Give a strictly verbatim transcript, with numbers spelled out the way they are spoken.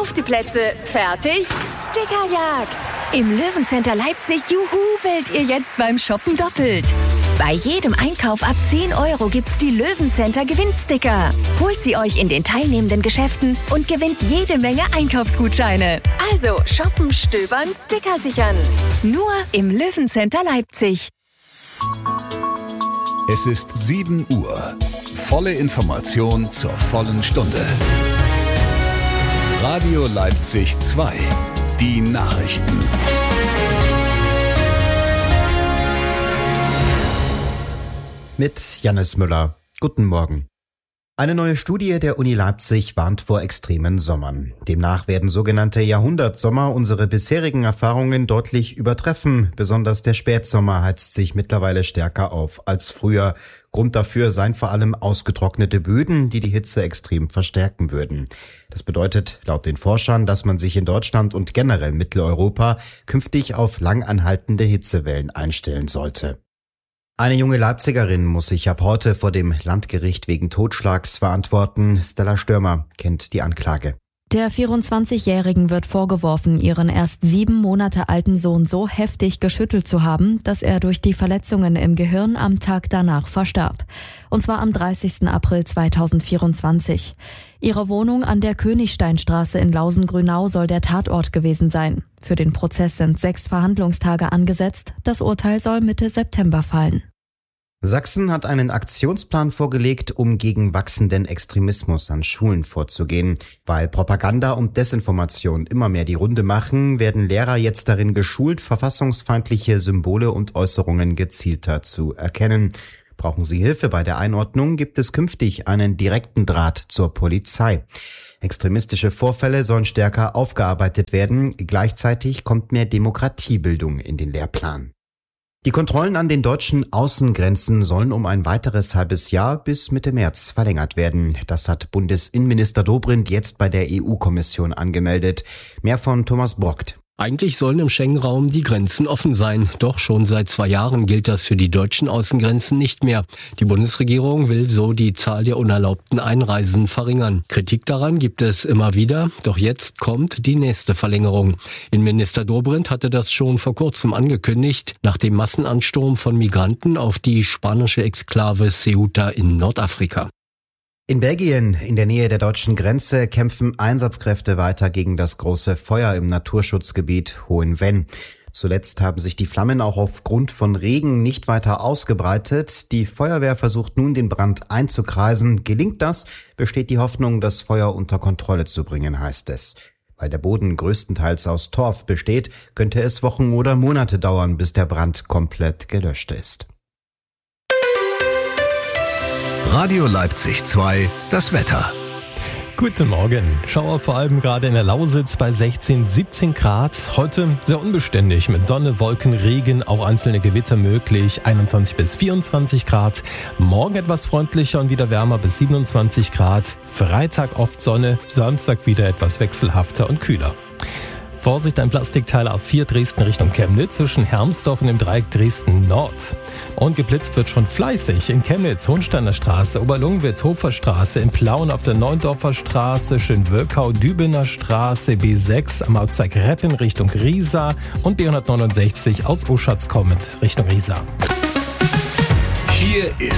Auf die Plätze, fertig, Stickerjagd! Im Löwencenter Leipzig juhubelt ihr jetzt beim Shoppen doppelt. Bei jedem Einkauf ab zehn Euro gibt's die Löwencenter Gewinnsticker. Holt sie euch in den teilnehmenden Geschäften und gewinnt jede Menge Einkaufsgutscheine. Also shoppen, stöbern, Sticker sichern. Nur im Löwencenter Leipzig. Es ist sieben Uhr. Volle Information zur vollen Stunde. Radio Leipzig zwei. Die Nachrichten. Mit Jannis Müller. Guten Morgen. Eine neue Studie der Uni Leipzig warnt vor extremen Sommern. Demnach werden sogenannte Jahrhundertsommer unsere bisherigen Erfahrungen deutlich übertreffen. Besonders der Spätsommer heizt sich mittlerweile stärker auf als früher. Grund dafür seien vor allem ausgetrocknete Böden, die die Hitze extrem verstärken würden. Das bedeutet laut den Forschern, dass man sich in Deutschland und generell Mitteleuropa künftig auf langanhaltende Hitzewellen einstellen sollte. Eine junge Leipzigerin muss sich ab heute vor dem Landgericht wegen Totschlags verantworten. Stella Stürmer kennt die Anklage. Der vierundzwanzigjährigen wird vorgeworfen, ihren erst sieben Monate alten Sohn so heftig geschüttelt zu haben, dass er durch die Verletzungen im Gehirn am Tag danach verstarb. Und zwar am dreißigsten April zweitausendvierundzwanzig. Ihre Wohnung an der Königsteinstraße in Lausen-Grünau soll der Tatort gewesen sein. Für den Prozess sind sechs Verhandlungstage angesetzt. Das Urteil soll Mitte September fallen. Sachsen hat einen Aktionsplan vorgelegt, um gegen wachsenden Extremismus an Schulen vorzugehen. Weil Propaganda und Desinformation immer mehr die Runde machen, werden Lehrer jetzt darin geschult, verfassungsfeindliche Symbole und Äußerungen gezielter zu erkennen. Brauchen Sie Hilfe bei der Einordnung, gibt es künftig einen direkten Draht zur Polizei. Extremistische Vorfälle sollen stärker aufgearbeitet werden. Gleichzeitig kommt mehr Demokratiebildung in den Lehrplan. Die Kontrollen an den deutschen Außengrenzen sollen um ein weiteres halbes Jahr bis Mitte März verlängert werden. Das hat Bundesinnenminister Dobrindt jetzt bei der E U-Kommission angemeldet. Mehr von Thomas Brockt. Eigentlich sollen im Schengen-Raum die Grenzen offen sein. Doch schon seit zwei Jahren gilt das für die deutschen Außengrenzen nicht mehr. Die Bundesregierung will so die Zahl der unerlaubten Einreisen verringern. Kritik daran gibt es immer wieder. Doch jetzt kommt die nächste Verlängerung. Innenminister Dobrindt hatte das schon vor kurzem angekündigt, nach dem Massenansturm von Migranten auf die spanische Exklave Ceuta in Nordafrika. In Belgien, in der Nähe der deutschen Grenze, kämpfen Einsatzkräfte weiter gegen das große Feuer im Naturschutzgebiet Hohenvenn. Zuletzt haben sich die Flammen auch aufgrund von Regen nicht weiter ausgebreitet. Die Feuerwehr versucht nun, den Brand einzukreisen. Gelingt das, besteht die Hoffnung, das Feuer unter Kontrolle zu bringen, heißt es. Weil der Boden größtenteils aus Torf besteht, könnte es Wochen oder Monate dauern, bis der Brand komplett gelöscht ist. Radio Leipzig zwei, das Wetter. Guten Morgen. Schauer vor allem gerade in der Lausitz bei sechzehn, siebzehn Grad. Heute sehr unbeständig mit Sonne, Wolken, Regen, auch einzelne Gewitter möglich. einundzwanzig bis vierundzwanzig Grad. Morgen etwas freundlicher und wieder wärmer bis siebenundzwanzig Grad. Freitag oft Sonne, Samstag wieder etwas wechselhafter und kühler. Vorsicht, ein Plastikteil A vier Dresden Richtung Chemnitz zwischen Hermsdorf und dem Dreieck Dresden Nord. Und geblitzt wird schon fleißig in Chemnitz, Hohensteiner Straße, Oberlungwitz, Hoferstraße, in Plauen auf der Neuendorfer Straße, Schönwölkau, Dübener Straße, B sechs am Ortsteig Reppen Richtung Riesa und B hundertneunundsechzig aus Oschatz kommend Richtung Riesa. Hier ist